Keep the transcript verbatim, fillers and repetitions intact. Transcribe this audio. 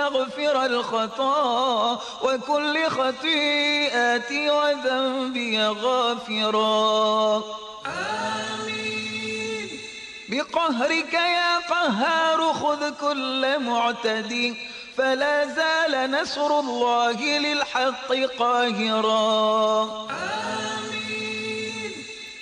مغفر الخطا وكل خطيئتي وذنبي غافرا. آمين. بقهرك يا قهار خذ كل معتدي فلا زال نصر الله للحق قاهرا. آمين.